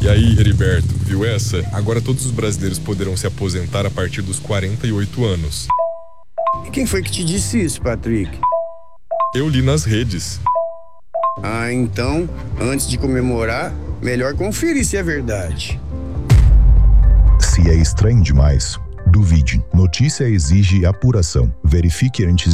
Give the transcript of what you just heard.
E aí, Heriberto, viu essa? Agora todos os brasileiros poderão se aposentar a partir dos 48 anos. E quem foi que te disse isso, Patrick? Eu li nas redes. Ah, então, antes de comemorar, melhor conferir se é verdade. Se é estranho demais, duvide. Notícia exige apuração. Verifique antes